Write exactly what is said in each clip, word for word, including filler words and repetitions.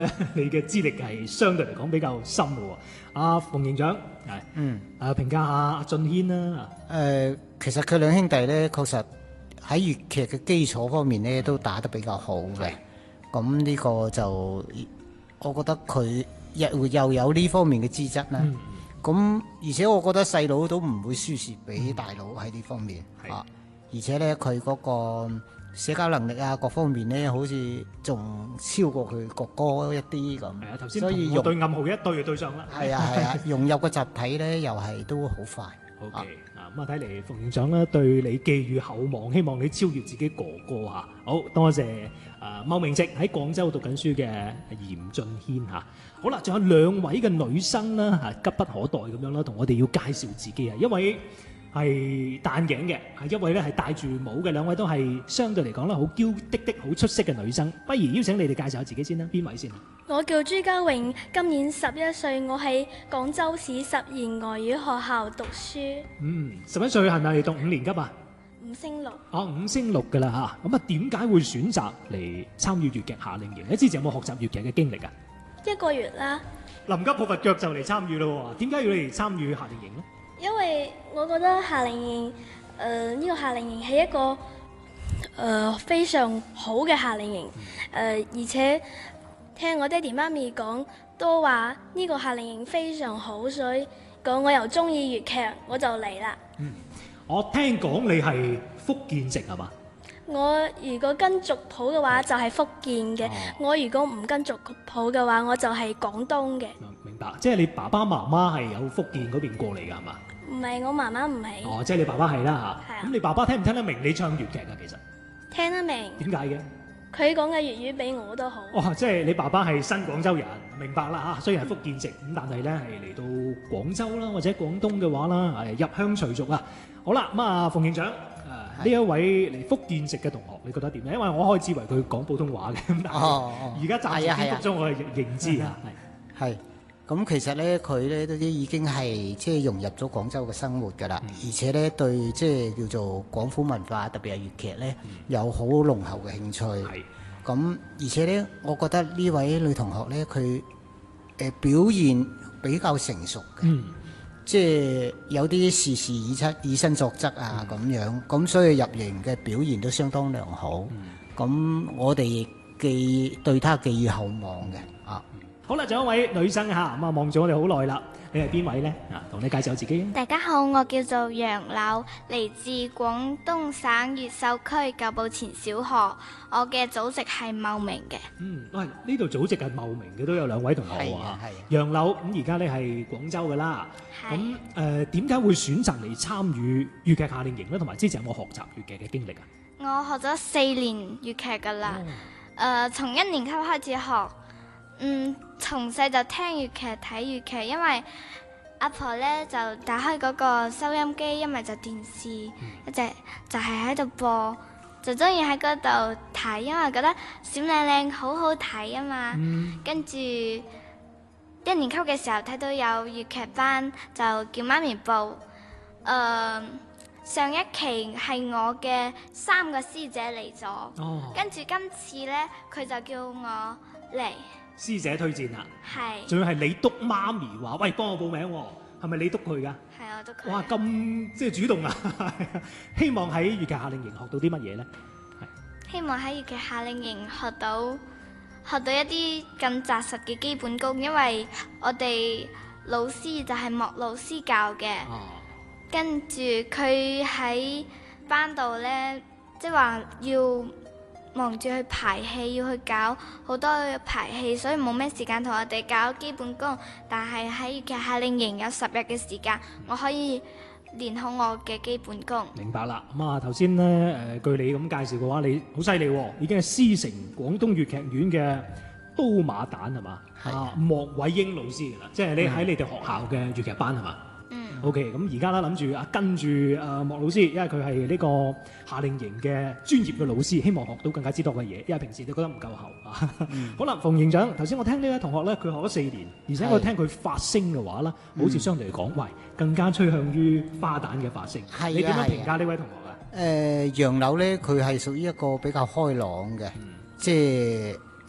你嘅資歷係相對嚟講比較深嘅喎。阿馮營長係嗯誒評價下阿俊軒啦。 誒、呃，其實佢兩兄弟咧，確實喺粵劇嘅基礎方面咧，都打得比較好嘅。咁呢個就我覺得佢又又有呢方面嘅資質啦。 嗯咁而且我覺得細佬都唔會輸蝕俾大佬喺呢方面、 嗯、 啊，而且咧佢嗰個社交能力啊各方面咧，好似仲超過佢哥哥一啲咁。 係啊，頭先所以同我對暗號一對就對上啦。 係啊係啊，融入個集體咧又係都好快。 O K 啊，咁啊睇嚟馮院長咧對你寄予厚望，希望你超越自己哥哥嚇。好多謝誒茂名籍喺廣州讀緊書嘅嚴俊軒嚇。好啦，仲有兩位嘅女生啦嚇，急不可待咁樣啦，同我哋要介紹自己啊。一位係戴眼鏡嘅，係一位咧係戴住帽嘅，兩位都係相對嚟講咧好嬌滴滴、好出色嘅女生。不如邀請你哋介紹下自己先啦，邊位先啊？ 我叫朱家榮，今年十一歲，我喺廣州市實驗外語學校讀書。 嗯，十一歲係咪讀五年級啊？ 五升六。 哦，五升六㗎啦嚇。咁啊，點解會選擇嚟參與粵劇夏令營咧？之前有冇學習粵劇嘅經歷啊？ 一個月啦。 臨急抱佛腳就嚟參與咯喎，點解要嚟參與夏令營咧？ 因為我覺得夏令營，誒、呃、呢、這個夏令營係一個誒、呃、非常好嘅夏令營，誒、呃、而且聽我爹哋媽咪講都話呢個夏令營非常好，所以講我又中意粵劇，我就嚟啦。 嗯，我聽講你係福建籍係嘛？ 我如果跟族譜嘅話就係福建嘅、哦，我如果唔跟族譜嘅話我就係廣東嘅。 明白，即係你爸爸媽媽係有福建嗰邊過嚟㗎係嘛？ 唔係，我媽媽唔係。 哦，即係你爸爸係啦嚇。咁、啊、你爸爸聽唔聽得明你唱粵劇啊？其實聽得明。點解嘅？ 佢講嘅粵語比我都好。 哦，即係你爸爸係新廣州人，明白啦嚇。雖然係福建籍，咁但係咧係嚟到廣州啦，或者廣東嘅話啦，係入鄉隨俗啊。好啦，咁啊，馮營長。呢一位嚟福建籍嘅同學，你覺得點咧？因為我開始以為佢講普通話嘅，咁但係而家暫時顛覆咗我嘅認知啊。 係係咁，其實咧佢咧都已經係即係融入咗廣州嘅生活㗎啦、嗯，而且咧對即係叫做廣府文化，特別係粵劇咧、嗯，有好濃厚嘅興趣。係咁，而且咧，我覺得呢位女同學咧，佢誒、呃、表現比較成熟嘅。嗯即係有啲事事以出以身作則啊咁、嗯、樣，咁所以入營嘅表現都相當良好。咁、嗯、我哋亦寄對他寄予厚望嘅啊。 好啦，仲有一位女生嚇，咁啊望住我哋好耐啦。你係邊位呢？啊，同你介紹自己。 大家好，我叫做楊柳，嚟自廣東省越秀區舊埗前小學。我嘅祖籍係茂名嘅。 嗯，喂，呢度祖籍係茂名嘅都有兩位同學喎。楊柳咁而家咧係廣州㗎啦。咁誒點解會選擇嚟參與粵劇夏令營咧？同埋之前有冇學習粵劇嘅經歷啊？ 我學咗四年粵劇㗎啦。誒、哦呃，從一年級開始學。嗯，從細就聽粵劇睇粵劇，因為阿婆咧就打開嗰個收音機，因為就電視、嗯、一直就係喺度播，就中意喺嗰度睇，因為覺得閃靚靚好好睇啊嘛。嗯、跟住一年級嘅時候睇到有粵劇班，就叫媽咪報。誒、呃，上一期係我嘅三個師姐嚟咗、哦，跟住今次咧佢就叫我嚟。 師姐推薦啊， 係， 仲要係你督媽咪話，喂，幫我報名喎、哦，係咪你督佢㗎？ 係我督佢。哇， 咁即係主動啊！希望喺粵劇夏令營學到啲乜嘢咧？ 希望喺粵劇夏令營學到學到一啲更紮實嘅基本功，因為我哋老師就係莫老師教嘅、啊，跟住佢喺班度咧，即係話要忙住去排戲，要去搞好多排戲，所以冇咩時間同我哋搞基本功。但係喺粵劇夏令營有十日嘅時間，我可以練好我嘅基本功。 明白啦。咁啊，頭先咧誒，據你咁介紹嘅話，你好犀利喎，已經係師承廣東粵劇院嘅刀馬旦係嘛？啊，莫偉英老師㗎啦，即係你喺你哋學校嘅粵劇班係嘛？嗯。O K，咁而家咧諗住啊跟住啊莫老師，因為佢係呢個夏令營嘅專業嘅老師，希望學到更加之多嘅嘢，因為平時你覺得唔夠厚啊。嗯、好啦，馮營長，頭先我聽呢位同學咧，佢學咗四年，而且我聽佢發聲嘅話咧，好似相對嚟講，喂，更加趨向於花旦嘅發聲。係、啊、你點樣評價呢位同學啊？ 誒、呃，楊柳咧，佢係屬於一個比較開朗嘅、嗯，即係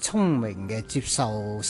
聰明嘅接受